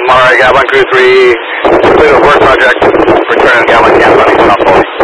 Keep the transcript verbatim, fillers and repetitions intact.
Monterey, Gatlin Crew three, complete a work project, return Gatlin, Gatlin, South Florida.